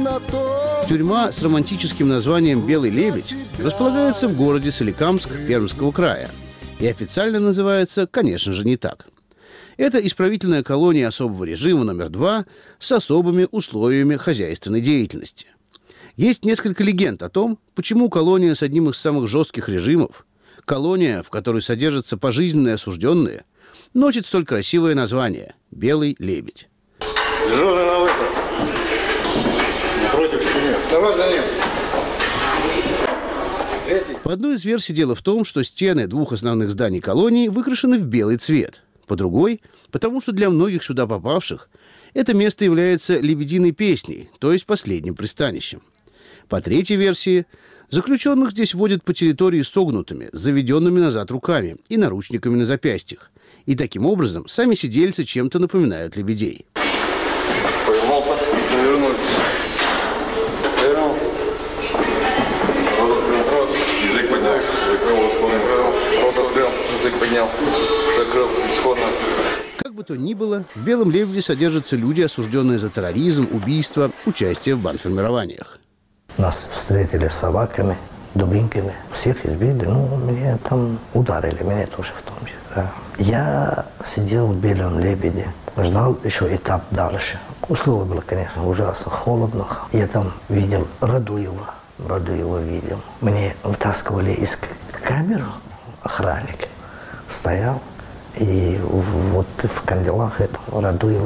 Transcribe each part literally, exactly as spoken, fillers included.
Тюрьма с романтическим названием «Белый лебедь» располагается в городе Соликамск Пермского края и официально называется, конечно же, не так. Это исправительная колония особого режима номер два с особыми условиями хозяйственной деятельности. Есть несколько легенд о том, почему колония с одним из самых жестких режимов, колония, в которой содержатся пожизненные осужденные, носит столь красивое название «Белый лебедь». Дежурный на выход. Напротив стены. Давай за ним. По одной из версий дело в том, что стены двух основных зданий колонии выкрашены в белый цвет. По другой, потому что для многих сюда попавших это место является лебединой песней, то есть последним пристанищем. По третьей версии, заключенных здесь водят по территории согнутыми, с заведенными назад руками и наручниками на запястьях. И таким образом сами сидельцы чем-то напоминают лебедей. Повернулся, повернулся. Повернулся. Рот, язык поднял, закрыл, исходно. Рот открыл, язык поднял, закрыл, исходно. Как бы то ни было, в «Белом лебеде» содержатся люди, осужденные за терроризм, убийство, участие в бандформированиях. Нас встретили с собаками, дубинками, всех избили, ну, меня там ударили, меня тоже в том числе. Да. Я сидел в «Белом лебеде», ждал еще этап дальше. Условия было, конечно, ужасно, холодно. Я там видел Радуева, Радуева видел. Мне вытаскивали из камеры, охранник стоял, и вот в канделах это Радуева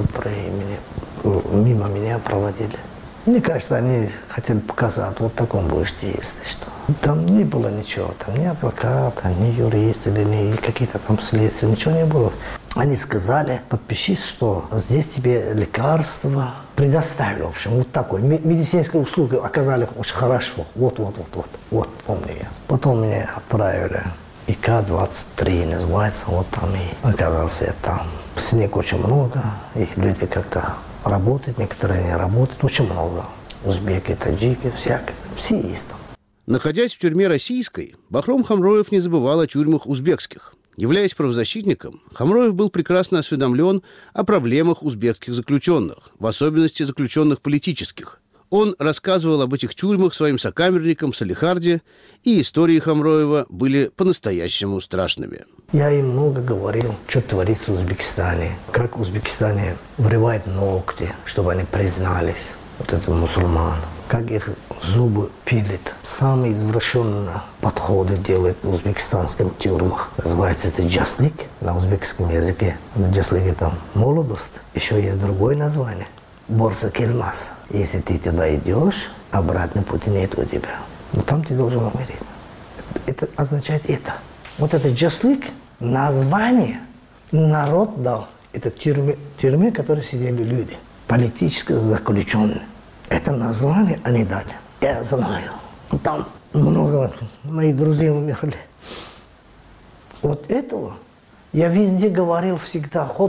мимо меня проводили. Мне кажется, они хотели показать, вот таком будешь действовать, что там не было ничего, там ни адвоката, ни юриста, или ни какие-то там следствия, ничего не было. Они сказали, подпишись, что здесь тебе лекарства предоставили, в общем, вот такой. Медицинские услуги оказали очень хорошо, вот, вот, вот, вот, вот, помню я. Потом меня отправили, И К двадцать три называется, вот там и оказался я там. Снег очень много, и люди как-то работают, некоторые не работают, очень много. Узбеки, таджики, всякие, все есть там. Находясь в тюрьме российской, Бахром Хамроев не забывал о тюрьмах узбекских. Являясь правозащитником, Хамроев был прекрасно осведомлен о проблемах узбекских заключенных, в особенности заключенных политических. Он рассказывал об этих тюрьмах своим сокамерникам в Салехарде, и истории Хамроева были по-настоящему страшными. Я им много говорил, что творится в Узбекистане, как в Узбекистане вырывают ногти, чтобы они признались, вот это мусульман, как их зубы пилят. Самые извращенные подходы делают в узбекистанских тюрьмах. Называется это джаслик на узбекском языке. Джаслик – это молодость, еще есть другое название. Борса кельмас. Если ты туда идешь, обратный пути нет у тебя. Но там ты должен умереть. Это означает это. Вот это джаслик, название народ дал. Это тюрьмы, тюрьмы, в которой сидели люди. Политически заключенные. Это название они дали. Я знаю. Там много моих друзей умерли. Вот этого я везде говорил всегда.